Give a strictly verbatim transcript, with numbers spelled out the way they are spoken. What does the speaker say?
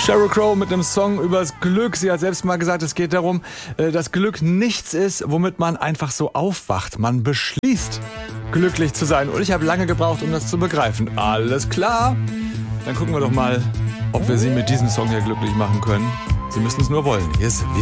Sheryl Crow mit einem Song übers Glück. Sie hat selbst mal gesagt, es geht darum, dass Glück nichts ist, womit man einfach so aufwacht. Man beschließt, glücklich zu sein. Und ich habe lange gebraucht, um das zu begreifen. Alles klar. Dann gucken wir doch mal, ob wir Sie mit diesem Song hier glücklich machen können. Sie müssen es nur wollen. Hier ist